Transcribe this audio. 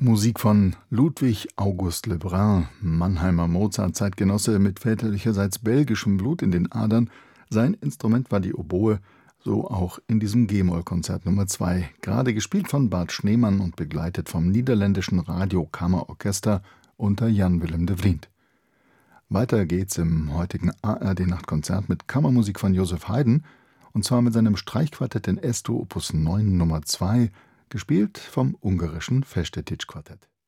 Musik von Ludwig August Le Brun, Mannheimer Mozart-Zeitgenosse mit väterlicherseits belgischem Blut in den Adern. Sein Instrument war die Oboe, so auch in diesem G-Moll-Konzert Nummer 2, gerade gespielt von Bart Schneemann und begleitet vom niederländischen Radiokammerorchester unter Jan Willem de Vliet. Weiter geht's im heutigen ARD-Nachtkonzert mit Kammermusik von Joseph Haydn, und zwar mit seinem Streichquartett in Es-Dur Opus 9 Nummer 2, gespielt vom ungarischen Festetics Quartett.